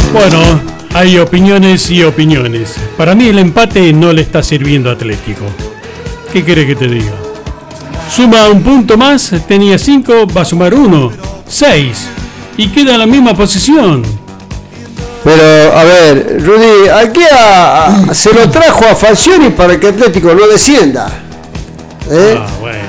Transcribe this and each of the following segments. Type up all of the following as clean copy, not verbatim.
Bueno, hay opiniones y opiniones. Para mí el empate no le está sirviendo a Atlético. ¿Qué querés que te diga? Suma un punto más, tenía 5, va a sumar 1, 6. Y queda en la misma posición. Pero, a ver, Rudy, aquí se lo trajo a Falcioni para que Atlético no descienda. Bueno.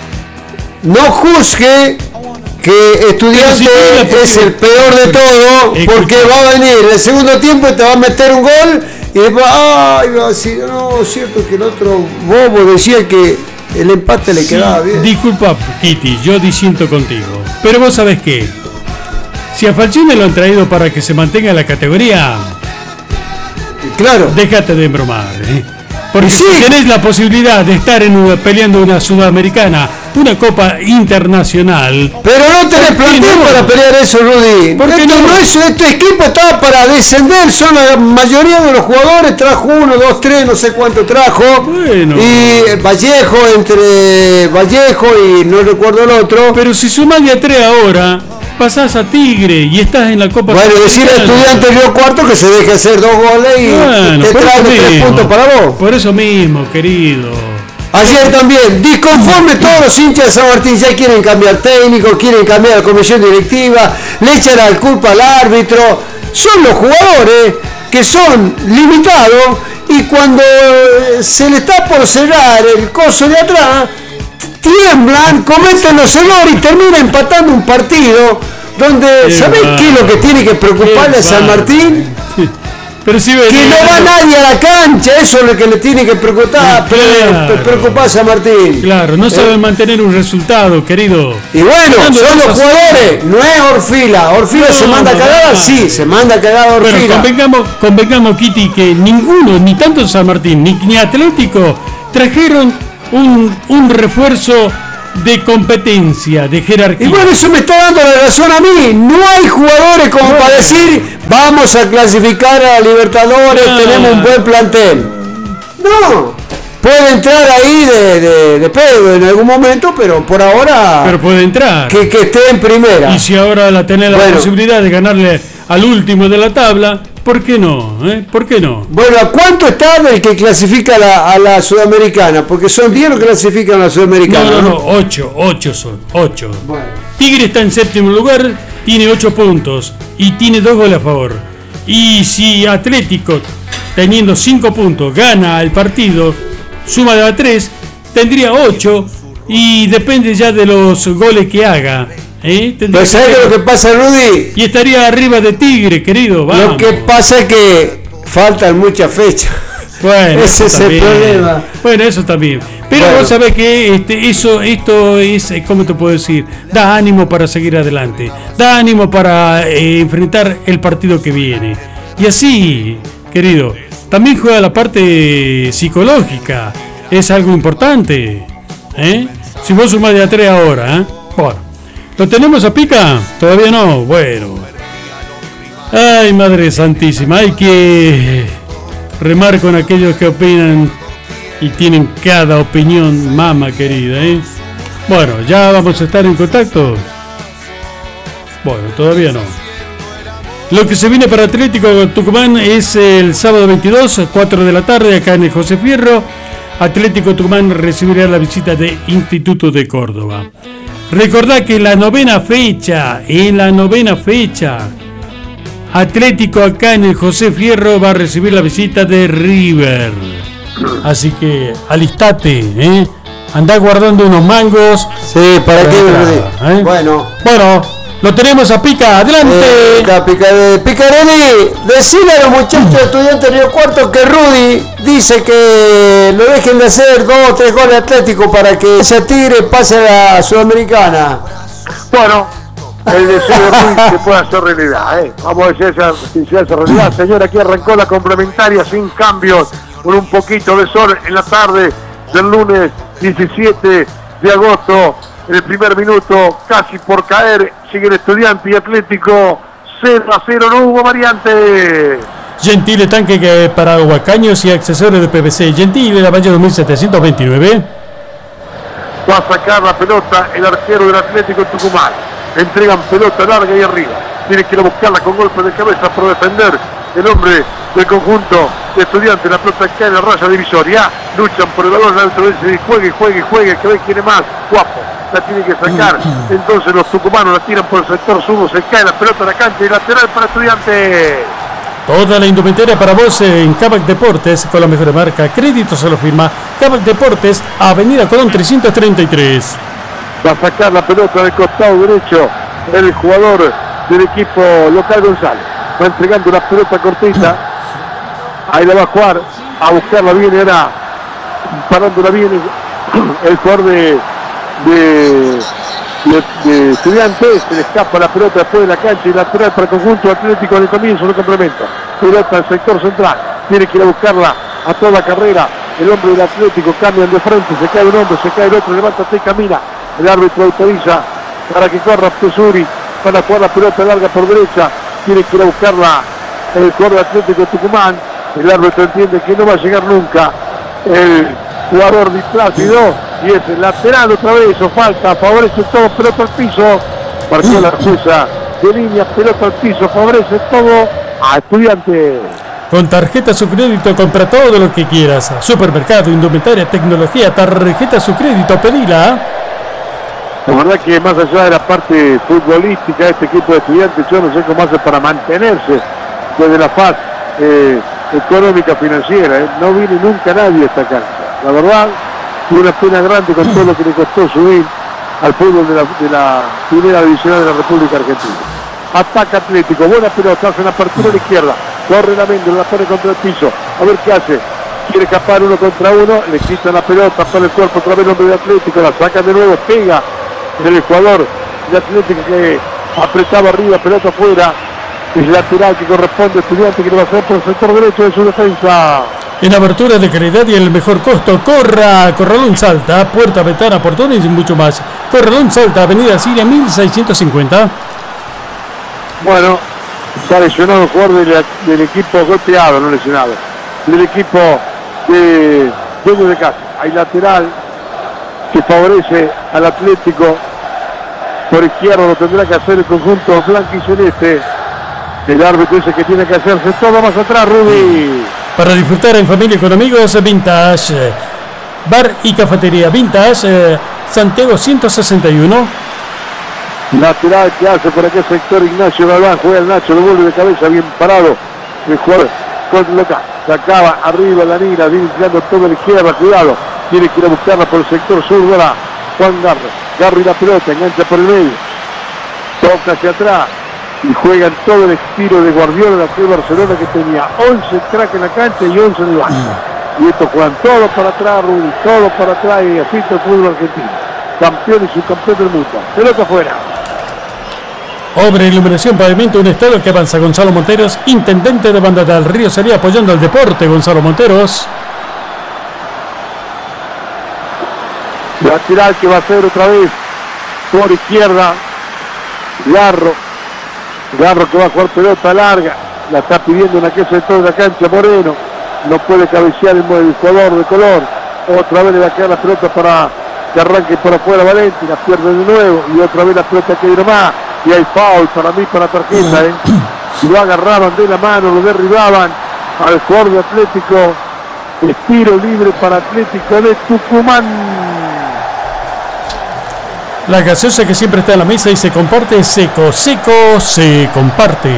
No juzgue que Estudiantes es el peor de todo, porque va a venir el segundo tiempo y te va a meter un gol y después, va a decir, no, es cierto que el otro bobo decía que el empate le quedaba bien. Disculpa, Kitty, yo disiento contigo. Pero vos sabés qué. Si a Falcioni lo han traído para que se mantenga en la categoría, claro, déjate de bromar, Porque si tenés la posibilidad de estar peleando una sudamericana, una copa internacional. Pero no tenés plantel para pelear eso, Rudy. Porque este equipo está para descender, son la mayoría de los jugadores, trajo 1, 2, 3, no sé cuánto trajo. Bueno. Y Vallejo, entre Vallejo y no recuerdo el otro. Pero si sumás de a 3 ahora, pasás a Tigre y estás en la Copa. Bueno, decirle a Estudiantes Río Cuarto que se deje hacer 2 goles y te trae 3 puntos para vos. Por eso mismo, querido. Ayer también, disconforme todos los hinchas de San Martín, ya quieren cambiar técnico, quieren cambiar la comisión directiva, le echan la culpa al árbitro. Son los jugadores que son limitados y cuando se le está por cerrar el coso de atrás, tiemblan, cometen los errores y terminan empatando un partido donde, ¿sabés qué es lo que tiene que preocuparle a San Martín? Sí. Pero si que no va nadie a la cancha, eso es lo que le tiene que preocupar, preocupar a San Martín. Claro, no saben mantener un resultado, querido. Y bueno, son los jugadores, no es Orfila. Orfila se manda cagada, sí, se manda cagada Orfila. Bueno, convengamos, Kitty, que ninguno, ni tanto San Martín, ni Atlético, trajeron un refuerzo de competencia, de jerarquía. Y bueno, eso me está dando la razón a mí. No hay jugadores como para decir vamos a clasificar a Libertadores, tenemos un buen plantel. No, puede entrar ahí de pedo en algún momento, pero por ahora. Pero puede entrar. Que esté en primera. Y si ahora tenés la posibilidad de ganarle al último de la tabla, ¿por qué no? ¿Por qué no? Bueno, ¿a cuánto está el que clasifica a la Sudamericana? Porque son 10 los que clasifican a la Sudamericana. No, 8 son. 8. Bueno. Tigre está en séptimo lugar, tiene 8 puntos y tiene 2 goles a favor. Y si Atlético, teniendo 5 puntos, gana el partido, suma de a 3, tendría 8 y depende ya de los goles que haga. Pues ¿sabes lo que pasa, Rudy? Y estaría arriba de Tigre, querido. Vamos. Lo que pasa es que faltan muchas fechas. Bueno, ese es el problema. Bueno, eso también. Pero vos sabés que esto es, ¿cómo te puedo decir? Da ánimo para seguir adelante. Da ánimo para enfrentar el partido que viene. Y así, querido, también juega la parte psicológica. Es algo importante. Si vos sumás de a 3 ahora, bueno. ¿Lo tenemos a pica? Todavía no. Bueno. Ay, Madre Santísima. Hay que remar con aquellos que opinan y tienen cada opinión, mamá querida. Bueno, ya vamos a estar en contacto. Bueno, todavía no. Lo que se viene para Atlético Tucumán es el sábado 22, 4 de la tarde, acá en el José Fierro. Atlético Tucumán recibirá la visita de Instituto de Córdoba. Recordá que en la novena fecha, Atlético acá en el José Fierro va a recibir la visita de River. Así que alistate, andá guardando unos mangos. Sí, para que Bueno, lo tenemos a pica, adelante. Picarelli, decile a los muchachos de Estudiantes Río Cuarto que Rudy dice que lo dejen de hacer 2 o 3 goles Atlético para que ese Tigre pase a la Sudamericana. Bueno, el deseo de Rudy se puede hacer realidad, Vamos a decir si se hace realidad. Señora, aquí arrancó la complementaria sin cambios, con un poquito de sol en la tarde del lunes 17 de agosto. En el primer minuto, casi por caer, sigue el Estudiante y Atlético 0-0, no hubo variante. Gentile tanque que para aguacaños y accesorios de PVC. Gentile, la Valle 2729. Va a sacar la pelota el arquero del Atlético Tucumán. Entregan pelota larga y arriba. tiene que ir a buscarla con golpe de cabeza por defender el hombre del conjunto de Estudiantes. La pelota cae en la raya divisoria, luchan por el balón, el árbitro dice juegue, que ve quién es más guapo, la tiene que sacar. Entonces los tucumanos la tiran por el sector zurdo, se cae la pelota en la cancha y lateral para Estudiantes. Toda la indumentaria para vos en Kavak Deportes con la mejor marca. Crédito se lo firma Kavak Deportes, Avenida Colón 333. Va a sacar la pelota del costado derecho el jugador del equipo local González. Va entregando la pelota cortita. Ahí la va a jugar. A buscarla bien, era parándola bien el jugador de Estudiantes. Se le escapa la pelota después de la cancha y lateral para el conjunto Atlético en el comienzo del complemento. Pelota al sector central. Tiene que ir a buscarla a toda carrera. El hombre del Atlético cambian de frente. Se cae un hombre, se cae el otro. Levántate y camina. El árbitro autoriza para que corra Pesuri para jugar la pelota larga por derecha. Tiene que ir a buscarla el jugador de Atlético Tucumán. El árbitro entiende que no va a llegar nunca el jugador de Plácido. Y es el lateral otra vez, o falta, favorece todo, pelota al piso. Marcó la jueza de línea, pelota al piso, favorece todo a Estudiantes. Con tarjeta su crédito compra todo lo que quieras. Supermercado, indumentaria, tecnología, tarjeta su crédito, pedila. La verdad que más allá de la parte futbolística, este equipo de Estudiantes, yo no sé cómo hace para mantenerse desde la faz económica financiera. No viene nunca nadie a esta cancha. La verdad, una pena grande con todo lo que le costó subir al fútbol de la primera división de la República Argentina. Ataca Atlético, buena pelota, hace una apertura a la izquierda, corre la Méndez, la pone contra el piso, a ver qué hace. Quiere escapar 1 contra 1, le quitan la pelota, para el cuerpo otra vez el hombre de Atlético, la sacan de nuevo, pega el jugador de Atlético que apretaba arriba, pelota afuera. Es lateral que corresponde a Estudiantes, que le va a hacer por el sector derecho de su defensa. En abertura de calidad y el mejor costo, Corralón Salta, puerta, ventana, portones y mucho más. Corralón Salta, Avenida Siria 1650. Bueno, está lesionado el jugador del equipo, golpeado, no lesionado, del equipo de dueño de casa. Hay lateral que favorece al Atlético. Por izquierda lo tendrá que hacer el conjunto blanco y celeste. El árbitro dice que tiene que hacerse todo más atrás, Rudy. Para disfrutar en familia y con amigos, Vintage. Bar y cafetería Vintage, Santiago 161. Lateral que hace por aquel sector Ignacio Galván, juega el Nacho, lo vuelve de cabeza, bien parado. El jugador con local. Sacaba arriba la Nina, dirigiendo toda la izquierda, cuidado. Tiene que ir a buscarla por el sector sur, ahora Juan Garro. Garro y la pelota, engancha por el medio. Toca hacia atrás. Y juegan todo el estilo de Guardiola de Barcelona, que tenía 11 cracks en la cancha y 11 en el banco. Y estos juegan todo para atrás, Rudy, todo para atrás, y así está el fútbol argentino. Campeón y subcampeón del mundo. Pelota afuera. Obra, iluminación, pavimento, un estado que avanza. Gonzalo Monteros, intendente de Banda del Río, sería apoyando al deporte. Gonzalo Monteros. Lateral que va a ser otra vez por izquierda. Garro que va a jugar pelota larga, la está pidiendo en aquel sector de la cancha Moreno, no puede cabecear el jugador de Colón, otra vez le va a quedar la pelota para que arranque por afuera Valenti, la pierde de nuevo y otra vez la pelota que viene más y hay foul para mí, para tarjeta, y lo agarraban de la mano, lo derribaban al jugador de Atlético, tiro libre para Atlético de Tucumán. La gaseosa que siempre está en la mesa y se comparte, seco, se comparte.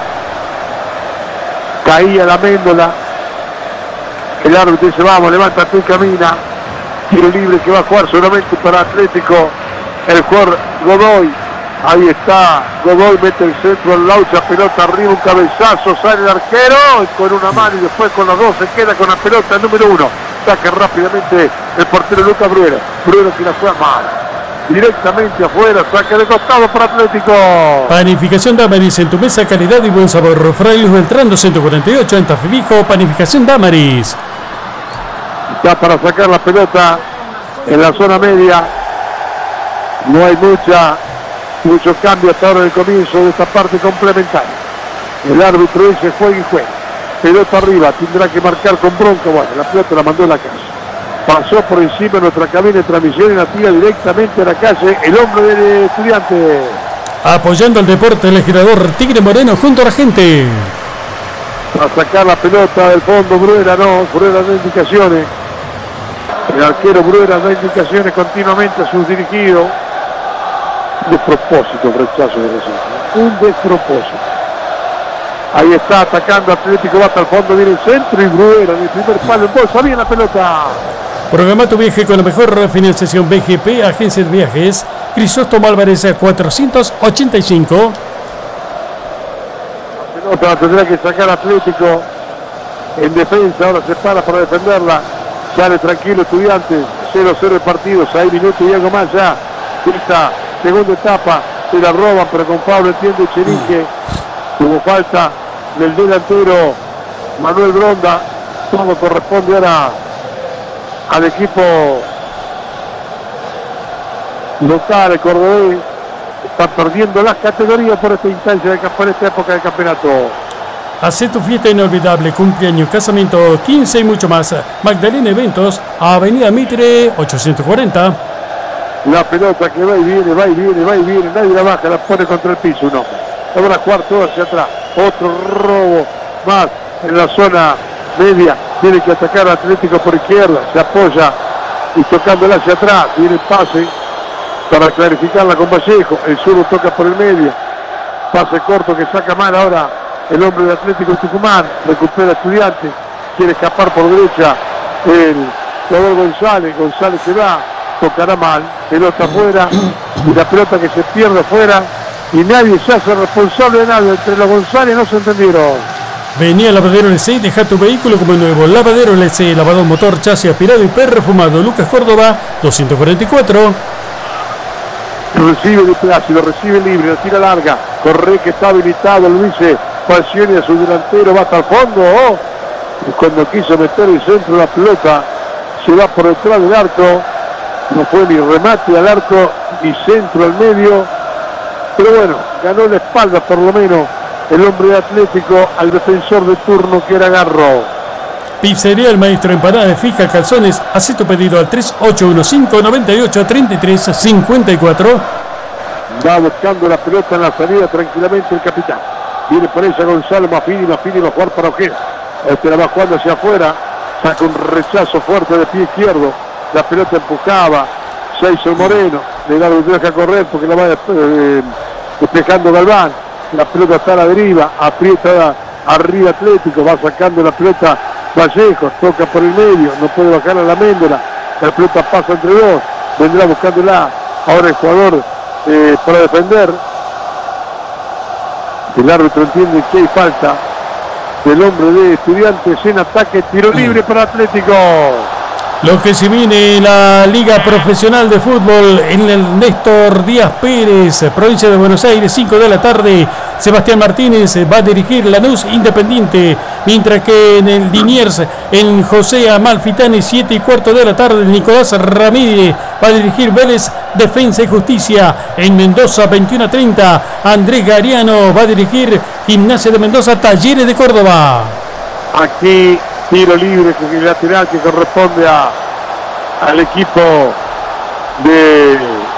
Caía la Méndola. El árbitro dice, vamos, levántate y camina. Tiro libre que va a jugar solamente para Atlético. El jugador Godoy. Ahí está. Godoy mete el centro al Laucha, pelota arriba, un cabezazo, sale el arquero con una mano y después con las dos se queda con la pelota número 1. Saca rápidamente el portero Lucas Bruero. Bruero que la juega mal. Directamente afuera, saca de costado para Atlético. Panificación Damaris, en tu mesa, calidad y buen sabor. Fray Luis Beltrán 248 en Tafibijo, Panificación Damaris. Está para sacar la pelota en la zona media. No hay mucho cambio hasta ahora en el comienzo de esta parte complementaria. El árbitro dice juega y juega. Pelota arriba, tendrá que marcar con bronca. Bueno, la pelota la mandó en la casa. Pasó por encima de nuestra cabina de transmisión y la tira directamente a la calle el hombre del Estudiante. Apoyando el deporte, el legislador Tigre Moreno junto a la gente. A sacar la pelota del fondo, Bruera no da indicaciones. El arquero Bruera da indicaciones continuamente a sus dirigidos. De propósito, el rechazo de Recife. Un despropósito. Ahí está atacando Atlético, va hasta el fondo, viene el centro y Bruera en el primer palo en bolsa, bien la pelota. Programa tu viaje con la mejor financiación BGP, Agencia de Viajes, Crisóstomo Álvarez 485. La pelota la tendrá que sacar Atlético en defensa, ahora se para defenderla. Sale tranquilo Estudiantes, 0-0 el partido, 6 minutos y algo más ya. Esta segunda etapa se la roban, pero con Pablo entiende Cherique. Tuvo falta del delantero Manuel Bronda. Todo corresponde ahora al equipo local, el cordobés. Está perdiendo las categorías por esta instancia, por esta época del campeonato. Hace tu fiesta inolvidable, cumpleaños, casamiento, 15 y mucho más. Magdalena Eventos, Avenida Mitre, 840. La pelota que va y viene, nadie la baja, la pone contra el piso, no. Ahora jugar todo hacia atrás, otro robo más en la zona media, tiene que atacar al Atlético por izquierda, se apoya y tocándola hacia atrás, viene el pase para clarificarla con Vallejo, el zurdo toca por el medio, pase corto que saca mal ahora el hombre de Atlético Tucumán, recupera Estudiantes, quiere escapar por derecha el jugador González se va, tocará mal, pelota afuera, y la pelota que se pierde afuera, y nadie se hace responsable de nada, entre los González no se entendieron. Venía Lavadero LC, deja tu vehículo como nuevo. Lavadero LC, lavado motor, chasis aspirado y perfumado. Lucas Córdoba, 244. Recibe de Plácido, recibe libre, la tira larga, Corre que está habilitado, Luis Falcioni a su delantero, va hasta el fondo, y cuando quiso meter el centro de la pelota, se va por detrás del arco, no fue ni remate al arco, ni centro al medio, pero bueno, ganó la espalda por lo menos el hombre de Atlético al defensor de turno que era Garro. Pizzería El Maestro, empanada de fija, calzones. Haz tu pedido al 3815-98-33-54. Va buscando la pelota en la salida tranquilamente el capitán. Viene por ella Gonzalo Mafini va a jugar para Ojeda. La va jugando hacia afuera, saca un rechazo fuerte de pie izquierdo. La pelota empujaba, Jason Moreno, le deja correr porque la va despejando Galván. La pelota está a la deriva, aprieta arriba Atlético, va sacando la pelota Vallejo, toca por el medio, no puede bajar a la Méndola, la pelota pasa entre dos, vendrá buscándola, ahora el jugador para defender. El árbitro entiende que hay falta del hombre de Estudiantes en ataque, tiro libre para Atlético. Lo que se viene en la Liga Profesional de Fútbol en el Néstor Díaz Pérez, provincia de Buenos Aires, 5 de la tarde. Sebastián Martínez va a dirigir Lanús Independiente, mientras que en el Liniers, en José Amalfitani, 7:15 de la tarde, Nicolás Ramírez va a dirigir Vélez Defensa y Justicia. En Mendoza, 21:30, Andrés Gariano va a dirigir Gimnasia de Mendoza, Talleres de Córdoba. Aquí tiro libre con el lateral que corresponde al equipo de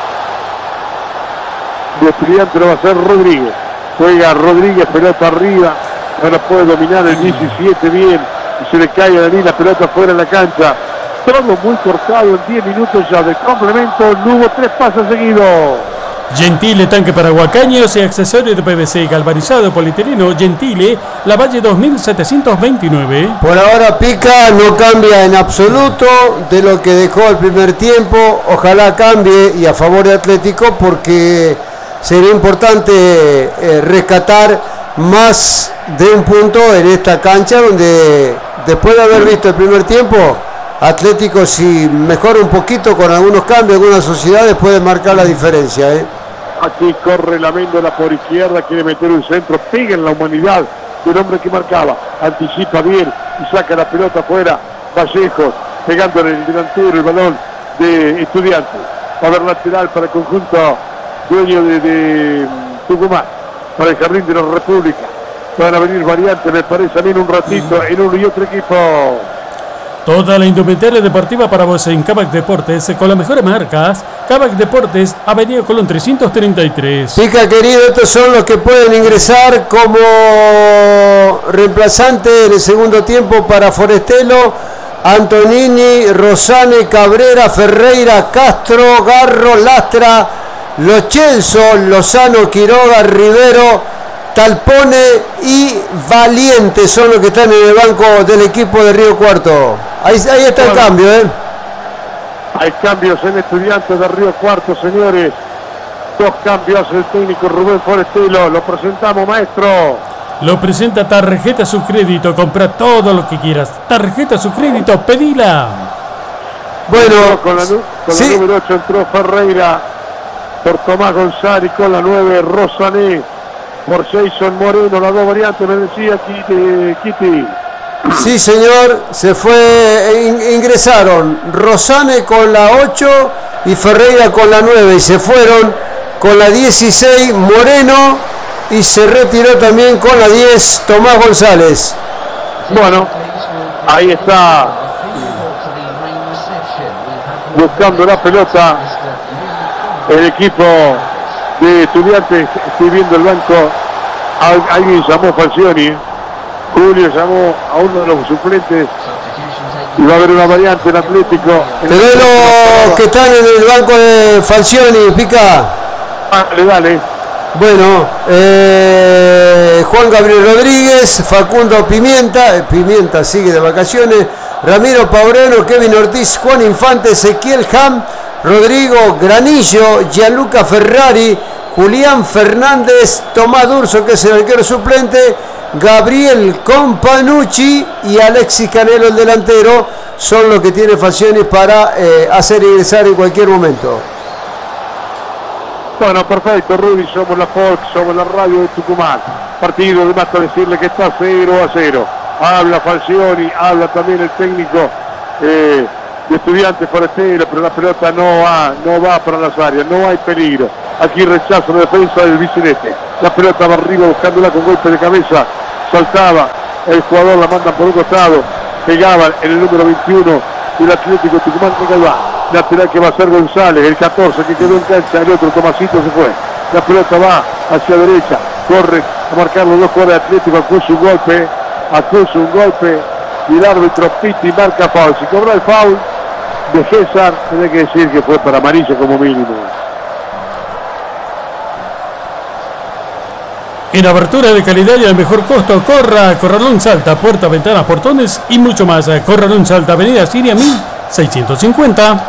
Estudiantes, lo va a hacer Rodríguez. Juega Rodríguez, pelota arriba, ahora puede dominar el 17 bien, y se le cae a Dani la pelota fuera de la cancha. Todo muy cortado en 10 minutos ya de complemento, no hubo 3 pases seguidos. Gentile, tanque para huacaños y accesorios de PVC, galvanizado, polietileno, Gentile, Lavalle 2729. Por ahora Pica no cambia en absoluto de lo que dejó el primer tiempo, ojalá cambie y a favor de Atlético porque sería importante rescatar más de un punto en esta cancha donde después de haber visto el primer tiempo, Atlético si mejora un poquito con algunos cambios, algunas sociedades puede marcar la diferencia. Aquí corre la Méndola por izquierda, quiere meter un centro, pega en la humanidad del hombre que marcaba, anticipa bien y saca la pelota afuera, Vallejo pegando en el delantero el balón de Estudiantes. Va a haber lateral para el conjunto dueño de Tucumán, para el Jardín de la República. Van a venir variantes, me parece a mí, en un ratito, en uno y otro equipo. Toda la indumentaria deportiva para vos en Kavak Deportes con las mejores marcas. Kavak Deportes, Avenida Colón 333. Pica querido, estos son los que pueden ingresar como reemplazante en el segundo tiempo para Forestelo: Antonini, Rosane, Cabrera, Ferreira, Castro, Garro, Lastra, Lo Celso, Lozano, Quiroga, Rivero, Talpone y Valiente son los que están en el banco del equipo de Río Cuarto. Ahí está el cambio, ¿eh? Hay cambios en Estudiantes de Río Cuarto, señores. 2 cambios el técnico Rubén Forestelo. Lo presentamos, maestro. Lo presenta Tarjeta Su Crédito. Compra todo lo que quieras. Tarjeta Su Crédito, pedila. Bueno, con la número 8 entró Ferreira por Tomás González, con la 9 Rosané por Jason Moreno. Las 2 variantes, me decía Kitty. Sí, señor, se fue, ingresaron Rosane con la 8 y Ferreira con la 9 y se fueron con la 16 Moreno y se retiró también con la 10 Tomás González. Bueno, ahí está buscando la pelota el equipo de Estudiantes. Estoy viendo el banco, alguien llamó Falcioni. Julio llamó a uno de los suplentes y va a haber una variante en Atlético. Pero los que están en el banco de Falcioni, Pica. Dale. Bueno, Juan Gabriel Rodríguez, Facundo Pimienta sigue de vacaciones, Ramiro Paureno, Kevin Ortiz, Juan Infante, Ezequiel Ham, Rodrigo Granillo, Gianluca Ferrari, Julián Fernández, Tomás Durso, que es el arquero suplente, Gabriel Companucci y Alexis Canelo, el delantero, son los que tiene Falcioni para hacer ingresar en cualquier momento. Bueno, perfecto, Rudy, somos la Fox, somos la radio de Tucumán. Partido, de basta decirle que está 0-0. Habla Falcioni, habla también el técnico de Estudiantes Forestero, pero la pelota no va para las áreas, no hay peligro. Aquí rechazo la defensa del Bicenete. La pelota va arriba buscándola con golpe de cabeza. Saltaba el jugador, la mandan por un costado. Pegaba en el número 21 del Atlético Tucumán. Lateral que va a ser González, el 14 que quedó en cancha, el otro Tomasito se fue. La pelota va hacia derecha, corre a marcar los 2 jugadores de Atlético, acusa un golpe y el árbitro Pitti marca foul. Si cobra el foul de César, tiene que decir que fue para amarilla como mínimo. En abertura de calidad y al mejor costo, Corralón Salta, puertas, ventanas, portones y mucho más. Corralón Salta, Avenida Siria 1650.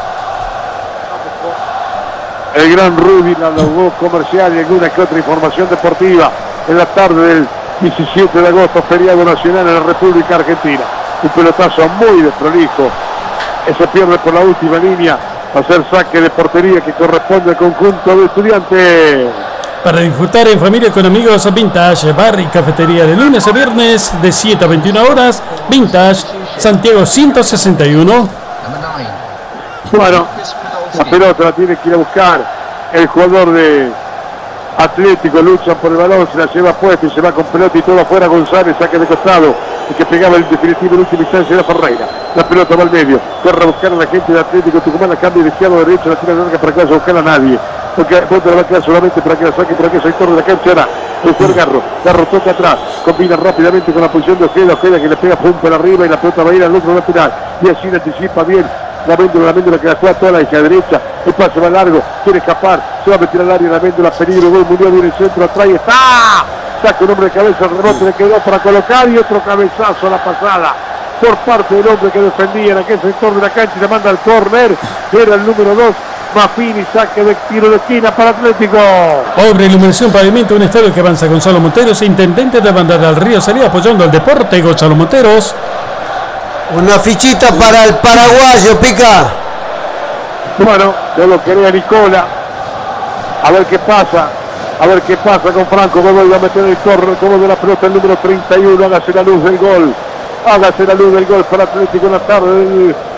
El gran Rudy, la voz comercial y alguna que otra información deportiva en la tarde del 17 de agosto, feriado nacional en la República Argentina. Un pelotazo muy desprolijo. Se pierde por la última línea. Va a ser saque de portería que corresponde al conjunto de Estudiantes. Para disfrutar en familia con amigos, Vintage Bar y Cafetería de lunes a viernes de 7 a 21 horas. Vintage, Santiago 161. Bueno, la pelota la tiene que ir a buscar el jugador de Atlético, lucha por el balón, se la lleva puesta y se va con pelota y todo afuera. González, saque de costado, el que pegaba el definitivo en última instancia era Ferreira. La pelota va al medio, corre a buscar a la gente de Atlético Tucumán, la cambia de izquierda a derecha, la tira larga para que vaya a buscar a nadie, porque la pelota la va a quedar solamente para que la saque por aquel sector de la cancha. Ahora el jugador Garro toca atrás, combina rápidamente con la posición de Ojeda que le pega pum por arriba y la pelota va a ir al otro lateral y así le anticipa bien la Méndola que la juega toda la izquierda derecha, el pase va largo, quiere escapar, se va a meter al área la Méndola, peligro, gol, Muñoz viene el centro, atrás y está, saca un hombre de cabeza, el rebote le quedó para colocar y otro cabezazo a la pasada por parte del hombre que defendía en aquel sector de la cancha y le manda al córner, era el número 2, Maffini, saque de tiro de esquina para Atlético. Obra, iluminación, pavimento, un estadio que avanza Gonzalo Monteros, intendente de Banda del Río, salía apoyando al deporte, Gonzalo Monteros. Una fichita para el paraguayo, Pica. Bueno, yo lo quería Nicola. A ver qué pasa con Franco. Godoy va a meter el córner, como de la pelota el número 31. Hágase la luz del gol para Atlético en la tarde del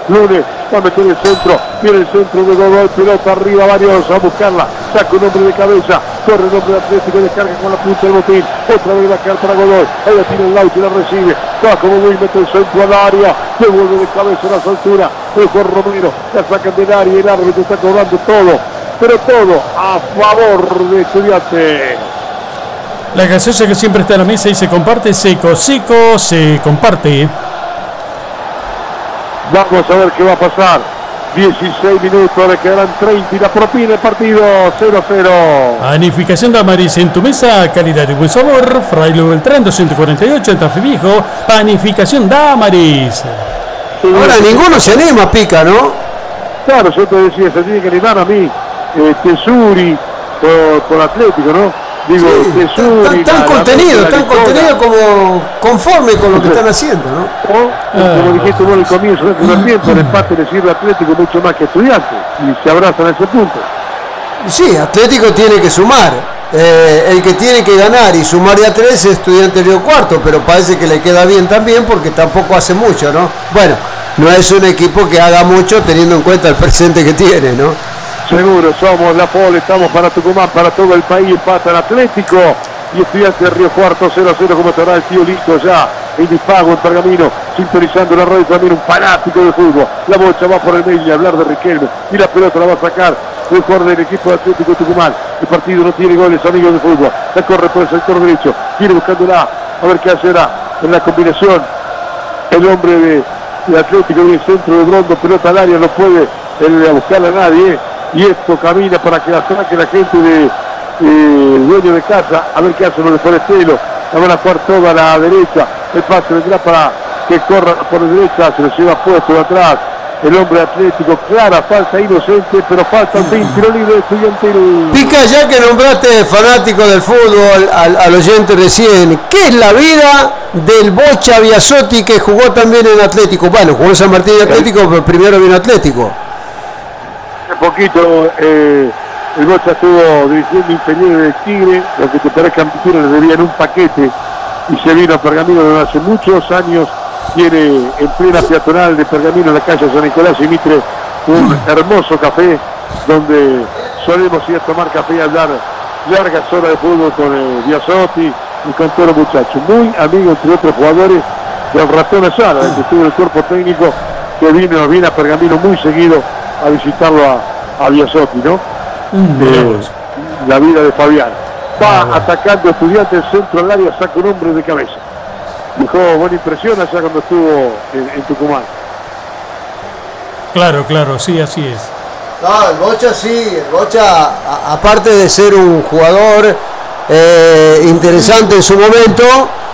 Lunes va a meter el centro, viene el centro de Godoy, pelota arriba, varios a buscarla, saca un hombre de cabeza, corre el hombre de Atlético, descarga con la punta del botín, otra vez va a quedar para Godoy, ahí la tiene el Lauch y la recibe, va como Godoy, mete el centro al área, devuelve de cabeza a la altura, el Juan Romero, la sacan del área y el árbitro está cobrando todo, pero todo a favor de Estudiantes. La gaseosa que siempre está en la mesa y se comparte, seco, se comparte. Vamos a ver qué va a pasar. 16 minutos, le quedarán 30 y la propina el partido 0-0. Panificación Damaris en tu mesa, calidad y buen sabor. Fraile Beltrán 248 en Tafí Viejo. Panificación Damaris. Ahora ninguno se anima, Pica, ¿no? Claro, yo te decía, se tiene que animar a mí, Tesuri, por Atlético, ¿no? Digo, Sí, Tesuri. tan contenido como conforme con lo que están haciendo, ¿no? Como dijiste vos al comienzo del primer tiempo, el empate le sirve a Atlético mucho más que a Estudiantes, y se abrazan a ese punto. Sí, Atlético tiene que sumar. El que tiene que ganar y sumar de a 3 es Estudiantes Río Cuarto, pero parece que le queda bien también porque tampoco hace mucho, ¿no? Bueno, no es un equipo que haga mucho teniendo en cuenta el presente que tiene, ¿no? Seguro, somos la Pole, estamos para Tucumán, para todo el país, empata el Atlético y Estudiantes de Río Cuarto 0-0, como estará el tío Listo ya en Dispago, en Pergamino, sintonizando la radio también, un fanático de fútbol. La bocha va por el medio y hablar de Riquelme y la pelota la va a sacar el jugador del equipo de Atlético Tucumán. El partido no tiene goles, amigos de fútbol. La corre por el sector derecho, viene buscándola, a ver qué hacerá en la combinación. El hombre de Atlético en el centro de Brondo, pelota al área, no puede buscarla a nadie. Y esto camina para que la saque la gente de dueño de casa, a ver qué hace los de Forestelo. La van a jugar toda a la derecha, el pase vendrá para que corra por la derecha, se lo lleva puesto de atrás el hombre Atlético, clara falta inocente, pero falta un tiro libre de Estudiantil. Pica, ya que nombraste fanático del fútbol al oyente recién, ¿qué es la vida del Bocha Biasotti que jugó también en Atlético? Bueno, jugó en San Martín y Atlético, pero primero vino Atlético. Poquito, el Bocha estuvo dirigiendo inferiores del Tigre, lo que te parezca mentira, le debían un paquete y se vino a Pergamino desde hace muchos años. Tiene en plena peatonal de Pergamino, en la calle San Nicolás y Mitre, un hermoso café donde solemos ir a tomar café y hablar largas horas de fútbol con Biasotti y con todos los muchachos. Muy amigo, entre otros jugadores, del Ratón Azara, el que estuvo en el cuerpo técnico, que viene a Pergamino muy seguido a visitarlo a Biasotti, ¿no? La vida de Fabián. Va atacando Estudiantes, centro al área, saca un hombre de cabeza. Dejó buena impresión allá cuando estuvo en Tucumán. Claro, sí, así es. No, el Bocha sí, el Bocha, aparte de ser un jugador interesante en su momento,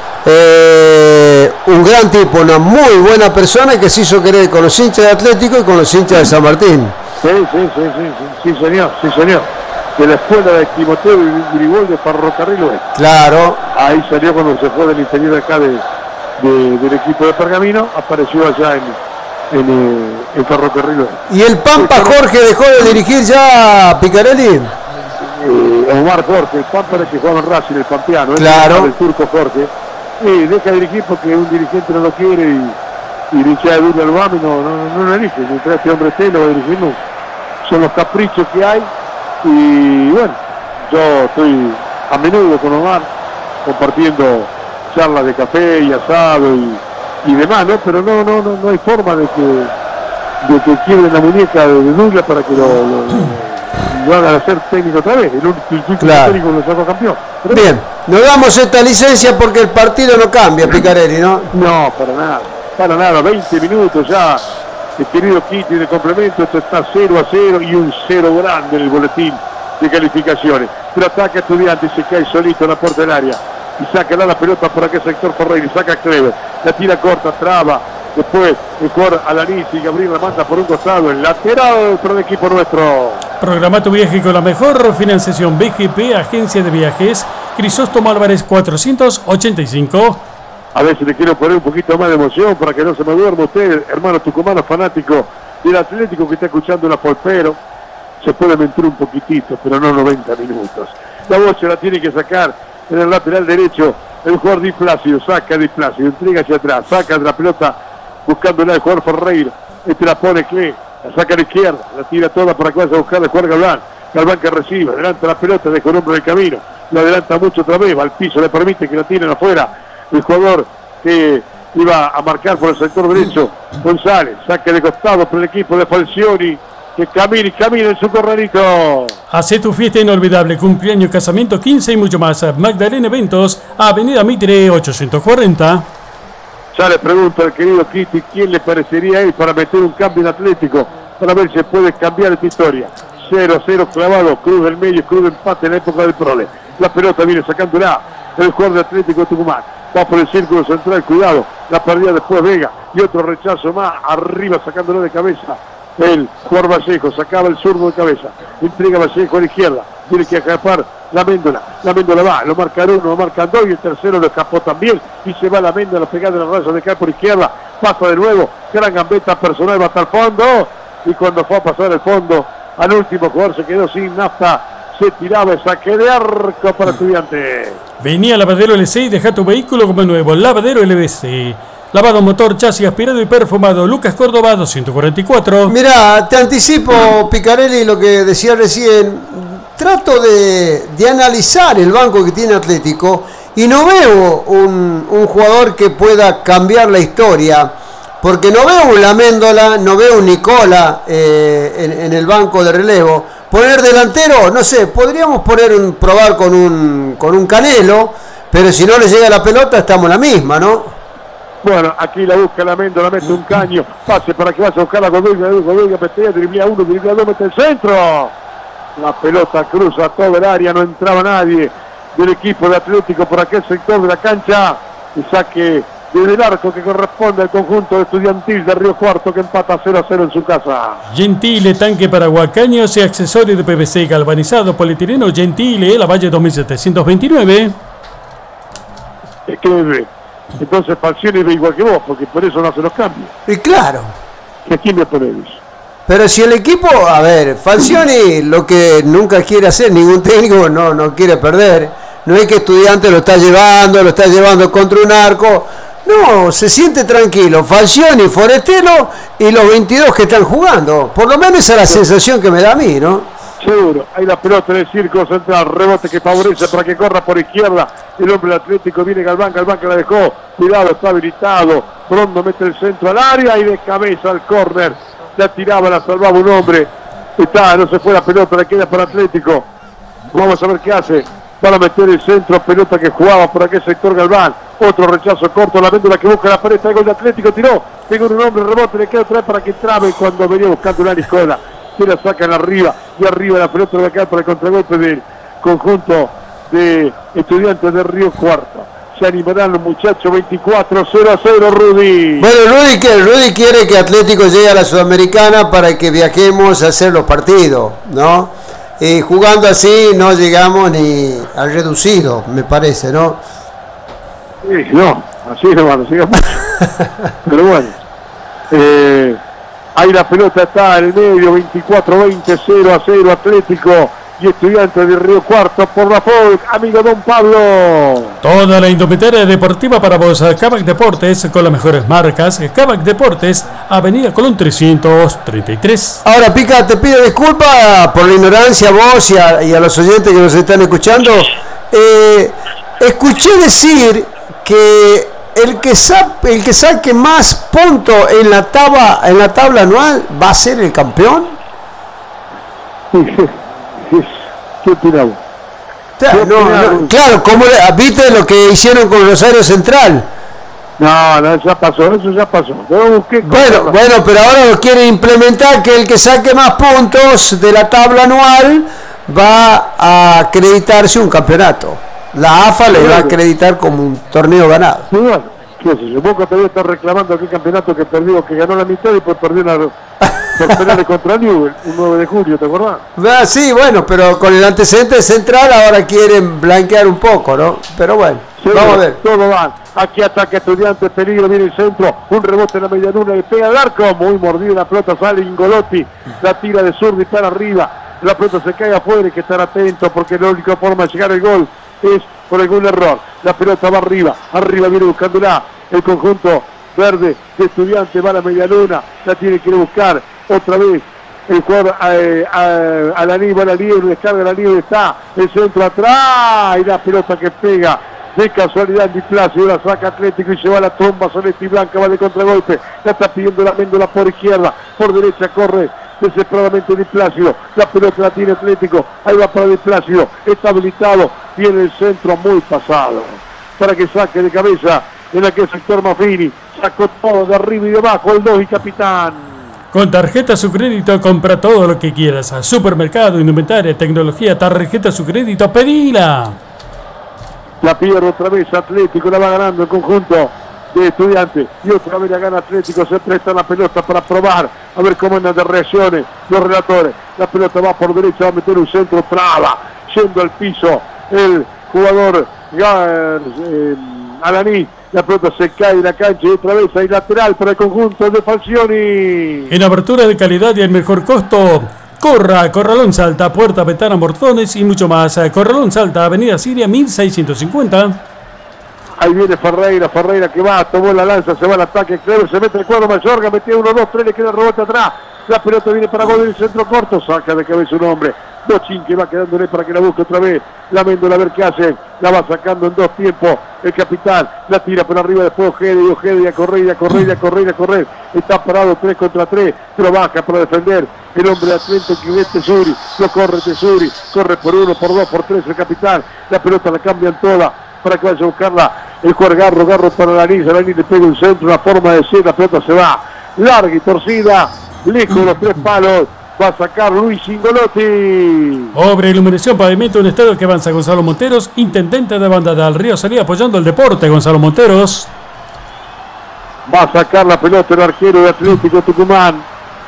un gran tipo, una muy buena persona que se hizo querer con los hinchas de Atlético y con los hinchas de San Martín. Sí, señor. De la escuela de Timoteo y Grigol de Ferrocarril Oeste. Claro. Ahí salió cuando se fue del interior de acá del equipo de Pergamino, apareció allá en Ferrocarril Oeste. ¿Y el Pampa Jorge dejó de dirigir ya, Picarelli? Omar Jorge, el Pampa era el que jugaba en Racing, el pampeano, claro. El turco Jorge. Deja de dirigir porque un dirigente no lo quiere y hincha de Duro Albami no lo elige. Mientras este hombre esté, lo va a dirigir, no. Son los caprichos que hay. Y bueno, yo estoy a menudo con Omar compartiendo charlas de café y asado y demás, ¿no? Pero no hay forma de que quiebren la muñeca de Douglas para que lo hagan hacer técnico otra vez. El claro. Técnico lo sacó campeón. Pero bien, nos damos esta licencia porque el partido no cambia, Picarelli, ¿no? No, para nada, 20 minutos ya. El querido Kitty de complemento, esto está 0-0 y un 0 grande en el boletín de calificaciones. Pero ataca Estudiantes, se cae solito en la puerta del área y saca la pelota por aquel sector Ferreira y saca a Clever. La tira corta, traba. Después el jugador Alanis y Gabriel la manda por un costado. El lateral para el equipo nuestro. Programa tu viaje con la mejor financiación BGP, Agencia de Viajes, Crisóstomo Álvarez 485. A ver si le quiero poner un poquito más de emoción para que no se me duerma usted, hermano tucumano fanático del Atlético que está escuchando la Polpero. Se puede mentir un poquitito, pero no 90 minutos. La bocha la tiene que sacar en el lateral derecho. El jugador Di Plácido, saca Di Plácido, entrega hacia atrás, saca la pelota buscándola el jugador Ferreira. La pone que la saca a la izquierda, la tira toda para que vaya a buscar el jugador Galván. Galván que recibe, adelanta la pelota, deja un hombre en el camino, lo adelanta mucho otra vez, va al piso, le permite que la tiren afuera. El jugador que iba a marcar por el sector derecho, González, saque de costado por el equipo de Falcioni, que camina en su corralito. Hace tu fiesta inolvidable, cumpleaños, casamiento, 15 y mucho más. Magdalena Eventos, Avenida Mitre 840. Ya le pregunto al querido Kitty quién le parecería a él para meter un cambio en Atlético, para ver si puede cambiar esta historia. 0-0 clavado, cruz del medio, cruz de empate en la época del Prole. La pelota viene sacándola el jugador de Atlético de Tucumán. Va por el círculo central, cuidado, la perdida después Vega y otro rechazo más, arriba sacándolo de cabeza. El jugador Vallejo sacaba el zurdo de cabeza, entrega Vallejo a la izquierda, tiene que escapar la Méndola va, lo marcan uno, lo marcan dos y el tercero lo escapó también y se va la Méndola pegada en la raya de caer por izquierda, pasa de nuevo, gran gambeta personal, va hasta el fondo y cuando fue a pasar el fondo al último jugador se quedó sin nafta, se tiraba el saque de arco para Estudiantes. Venía Lavadero LC y deja tu vehículo como nuevo. Lavadero LBC. Lavado motor, chasis, aspirado y perfumado. Lucas Córdoba 244. Mirá, te anticipo, Picarelli, lo que decía recién. Trato de analizar el banco que tiene Atlético y no veo un jugador que pueda cambiar la historia. Porque no veo un Laméndola, no veo un Nicola en el banco de relevo. Poner delantero, no sé, podríamos probar con un Canelo, pero si no le llega la pelota estamos en la misma, ¿no? Bueno, aquí la busca la Méndola, mete un caño, pase para que vaya a buscar la Godóiga, petea, driblea uno, driblea dos, mete el centro. La pelota cruza todo el área, no entraba nadie del equipo de Atlético por aquel sector de la cancha. Y saque desde el arco que corresponde al conjunto Estudiantil de Río Cuarto que empata 0-0 en su casa. Gentile, tanque para huacaños y accesorios de PVC galvanizado, polietileno Gentile, La Valle 2729. Es que entonces Falcioni ve igual que vos, porque por eso no hace los cambios. Y claro. ¿A quién le ponemos? Pero si el equipo, a ver, Falcioni lo que nunca quiere hacer, ningún técnico no quiere perder. No es que Estudiante lo está llevando contra un arco. No, se siente tranquilo. Falcioni, Forestelo y los 22 que están jugando. Por lo menos esa es la sensación que me da a mí, ¿no? Seguro, hay la pelota en el círculo central, rebote que favorece para que corra por izquierda. El hombre Atlético viene Galván que la dejó. Cuidado, está habilitado. Brondo mete el centro al área y de cabeza al córner. La tiraba, la salvaba un hombre. No se fue la pelota, la queda para Atlético. Vamos a ver qué hace. Van a meter el centro, pelota que jugaba por aquel sector Galván. Otro rechazo corto, la Méndola que busca la pared, el gol de Atlético, tiró. Tengo un hombre, rebote, le queda otra vez para que trabe cuando venía buscando una Nicola. Se la sacan arriba y arriba la pelota va a quedar para el contragolpe del conjunto de Estudiantes de Río Cuarto. Se animarán los muchachos, 24-0-0, Rudy. Bueno, Rudy quiere que Atlético llegue a la Sudamericana para que viajemos a hacer los partidos, ¿no? Jugando así no llegamos ni al reducido, me parece, ¿no? Sí, no, así no llegamos. Pero bueno. Ahí la pelota está en el medio, 24-20, 0-0 Atlético y Estudiantes de Río Cuarto por la FOC, amigo Don Pablo. Toda la indumentaria deportiva para vos, Kavak Deportes, con las mejores marcas. Kavak Deportes, Avenida Colón 333. Ahora, Pica, te pido disculpas por la ignorancia a vos y a los oyentes que nos están escuchando. Escuché decir que el que saque más puntos en la tabla anual va a ser el campeón. ¿Qué opinamos? Claro, como viste lo que hicieron con Rosario Central. No, eso ya pasó. Bueno, pero ahora lo quieren implementar, que el que saque más puntos de la tabla anual va a acreditarse un campeonato. La AFA le va a acreditar como un torneo ganado. Sí, bueno, qué sé yo, Boca todavía está reclamando aquel campeonato que perdió, que ganó la mitad y pues perdió por penales contra Newell, un 9 de julio, ¿te acordás? Sí, bueno, pero con el antecedente central ahora quieren blanquear un poco, ¿no? Pero bueno, sí, vamos a ver. Todo va. Aquí ataca Estudiantes, peligro, viene el centro, un rebote en la media luna, le pega al arco, muy mordido, la pelota sale, Ingolotti, la tira de zurdo y para arriba, la pelota se cae afuera, hay que estar atento porque la única forma de llegar al gol es por algún error. La pelota va arriba viene buscándola el conjunto verde de Estudiantes, va a la media luna, la tiene que ir a buscar otra vez. El jugador Alaní va a la libre, descarga la libre, está el centro atrás y la pelota que pega de casualidad Di Placio, la saca Atlético y se va a la tromba Celeste Blanca, va de contragolpe, la está pidiendo la Méndola por izquierda, por derecha corre desesperadamente Di Placio, la pelota la tiene Atlético, ahí va para Di Placio, está habilitado, tiene el centro muy pasado, para que saque de cabeza en aquel sector Maffini, sacó todo de arriba y de abajo, el 2 y capitán. Con tarjeta su crédito compra todo lo que quieras. Supermercado, indumentaria, tecnología, tarjeta su crédito, pedila. La pierde otra vez Atlético, la va ganando el conjunto de Estudiantes. Y otra vez la gana Atlético, se presta la pelota para probar, a ver cómo andan de reacciones los relatores. La pelota va por derecha, va a meter un centro, traba, yendo al piso el jugador Alaní. La pelota se cae de la cancha y otra vez hay lateral para el conjunto de Falcioni. En abertura de calidad y el mejor costo, corra, Corralón Salta, puerta, ventana, portones y mucho más. Corralón Salta, Avenida Siria 1650. Ahí viene Ferreira que va, tomó la lanza, se va al ataque, Clever, se mete el cuadro Mayorga, metió 1, 2, 3, le queda el rebote atrás. La pelota viene para gol en el centro corto, saca de cabeza un hombre. Dochin que va quedándole para que la busque otra vez. La Méndola a ver qué hace. La va sacando en 2 tiempos. El capitán la tira por arriba después Ojeda y a correr. Está parado 3 contra 3. Pero baja para defender. El hombre de Atlético que es Tesuri. Lo corre Tesuri. Corre por 1, por 2, por 3 el capitán. La pelota la cambian toda para que vaya a buscarla. El jugador Garro para la Alaní le pega un centro, una forma de ser. La pelota se va larga y torcida. Lejos de los 3 palos. Va a sacar Luis Cingolotti. Obra, iluminación, pavimento, un estadio que avanza Gonzalo Monteros, intendente de Banda del Río Salí, apoyando el deporte. Gonzalo Monteros va a sacar la pelota el arquero de Atlético Tucumán.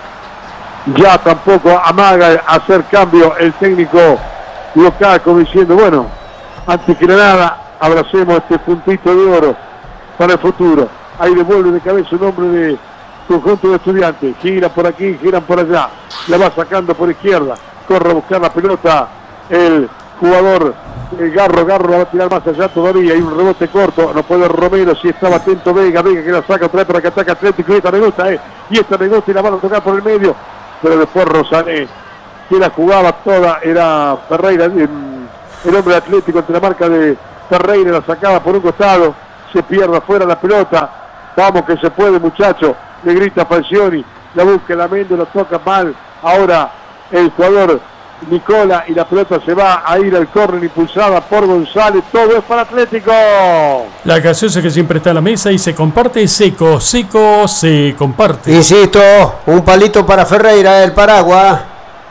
Ya tampoco amaga hacer cambio el técnico local, como diciendo, bueno, antes que nada abracemos este puntito de oro para el futuro. Ahí devuelve de cabeza un hombre de conjunto de Estudiantes, gira por aquí, giran por allá, la va sacando por izquierda, corre a buscar la pelota el jugador Garro la va a tirar más allá todavía, hay un rebote corto, no puede Romero, si estaba atento Vega que la saca otra vez para que ataque Atlético, y esta me gusta y la van a tocar por el medio, pero después Rosané, que la jugaba toda, era Ferreira, el hombre Atlético entre la marca de Ferreira, la sacaba por un costado, se pierde afuera la pelota, vamos que se puede muchacho. Le grita Falcioni, la busca la Méndola, toca mal, ahora el jugador Nicola y la pelota se va a ir al córner impulsada por González, todo es para Atlético. La gaseosa que siempre está en la mesa y se comparte seco, se comparte. Insisto, un palito para Ferreira, el paraguas.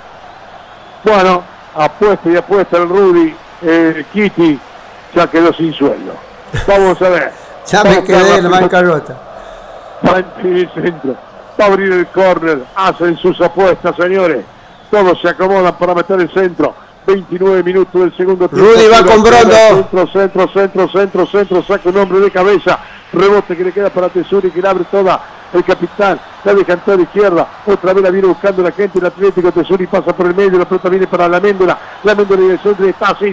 Bueno, apuesta el Rudy, Kitty ya quedó sin sueldo. Vamos a ver. Ya me quedé en la bancarrota. Va a el centro, va a abrir el córner, hacen sus apuestas, señores. Todos se acomodan para meter el centro. 29 minutos del segundo tiempo. Rudy va con Brondo. Centro, saca un hombre de cabeza. Rebote que le queda para Tesuri, que le abre toda el capitán. La deja en toda izquierda. Otra vez la viene buscando la gente. El Atlético Tesuri pasa por el medio. La pelota viene para la Méndola. La Méndola y el centro está. Sí.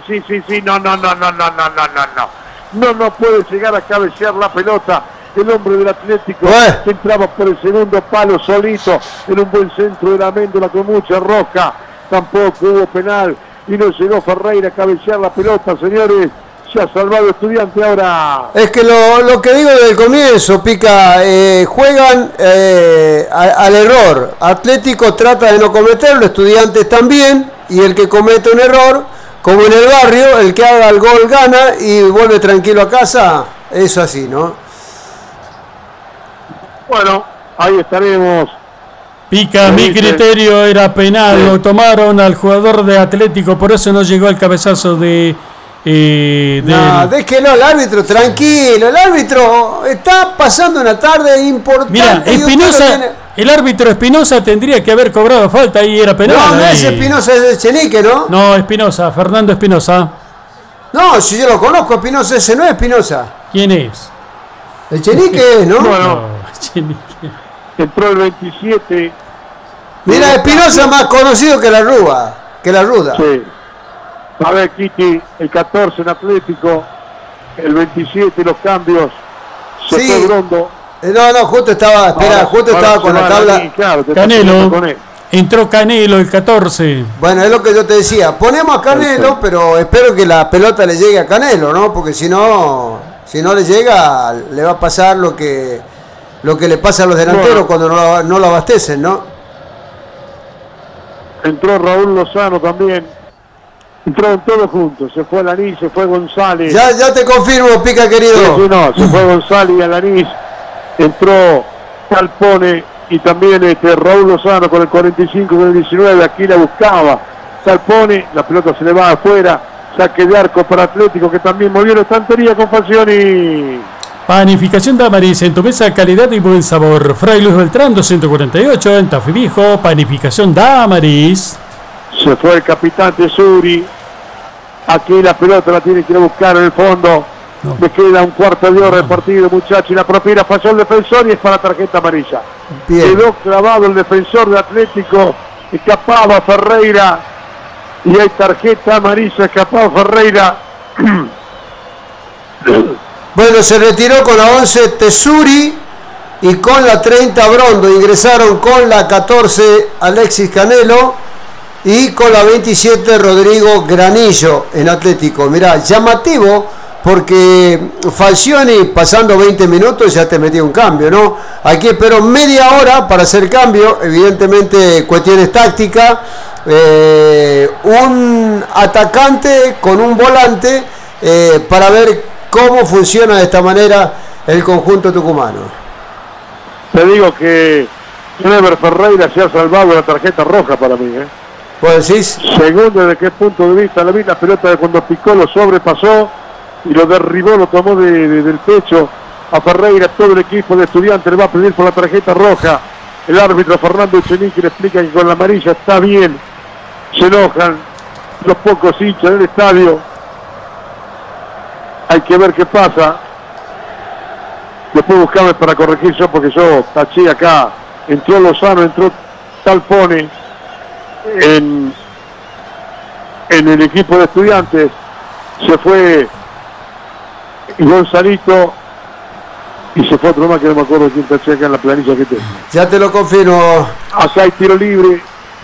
No puede llegar a cabecear la pelota. El hombre del Atlético que entraba por el segundo palo solito en un buen centro de la Méndola con mucha roca. Tampoco hubo penal y no llegó Ferreira a cabecear la pelota, señores. Se ha salvado Estudiante ahora. Es que lo que digo desde el comienzo, Pica, juegan al error. Atlético trata de no cometerlo, Estudiantes también, y el que comete un error, como en el barrio, el que haga el gol gana y vuelve tranquilo a casa. Es así, ¿no? Bueno, ahí estaremos. Pica, mi criterio era penal, lo tomaron al jugador de Atlético, por eso no llegó al cabezazo de... No, déjelo al árbitro, tranquilo, el árbitro está pasando una tarde importante. Mira, Espinosa, el árbitro Espinosa tendría que haber cobrado falta y era penal. No es Espinosa, es de Chenique, ¿no? No, Espinosa, Fernando Espinosa. No, si yo lo conozco, Espinosa, ese no es Espinosa. ¿Quién es? El Chenique es, ¿no? Bueno, entró el 27. Mira, Espinosa más conocido que la Ruda. Sí. A ver, Kitty, el 14 en Atlético, el 27 los cambios. Se fue Brondo. No, justo estaba, estaba con la tabla. Canelo. Entró Canelo el 14. Bueno, es lo que yo te decía. Ponemos a Canelo, pero espero que la pelota le llegue a Canelo, ¿no? Porque si no le llega, le va a pasar lo que le pasa a los delanteros cuando no lo abastecen, ¿no? Entró Raúl Lozano también. Entraron todos juntos. Se fue Alanís, se fue González. Ya te confirmo, Pica querido. Sí, se fue González y Alanís. Entró Salpone y también Raúl Lozano con el 45, con el 19. Aquí la buscaba Salpone. La pelota se le va afuera. Saque de arco para Atlético, que también movió la estantería con Falcioni. Panificación Damaris, en tu mesa calidad y buen sabor. Fray Luis Beltrán 248 en Tafí Viejo. Panificación Damaris. Se fue el capitán Tesuri. Aquí la pelota la tiene que ir a buscar en el fondo. No. Le queda un cuarto de hora de partido, muchachos. Y la propina pasó el defensor y es para tarjeta amarilla. Bien. Quedó clavado el defensor de Atlético. Escapaba Ferreira. Y hay tarjeta amarilla. Escapaba Ferreira. Bueno, se retiró con la 11 Tesuri y con la 30 Brondo. Ingresaron con la 14 Alexis Canelo y con la 27 Rodrigo Granillo en Atlético. Mirá, llamativo porque Falcioni pasando 20 minutos ya te metía un cambio, ¿no? Aquí esperó media hora para hacer cambio, evidentemente cuestiones tácticas, un atacante con un volante para ver cómo funciona de esta manera el conjunto tucumano. Te digo que Never Ferreira se ha salvado la tarjeta roja para mí, ¿eh? ¿Pues decís? Según desde qué punto de vista la vi, la pelota de cuando picó lo sobrepasó y lo derribó, lo tomó del pecho a Ferreira. Todo el equipo de Estudiantes le va a pedir por la tarjeta roja. El árbitro Fernando Echenique le explica que con la amarilla está bien. Se enojan los pocos hinchas del estadio. Hay que ver qué pasa. Después buscame para corregir yo, porque yo taché acá. Entró Lozano, entró Salpone en el equipo de Estudiantes. Se fue Gonzalito y se fue otro más que no me acuerdo quién taché acá en la planilla que tengo. Ya te lo confirmo. Acá hay tiro libre.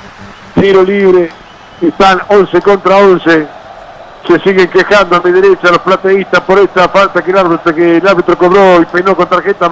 Están 11 contra 11. Se siguen quejando a mi derecha los plateístas por esta falta que el árbitro cobró y peinó con tarjeta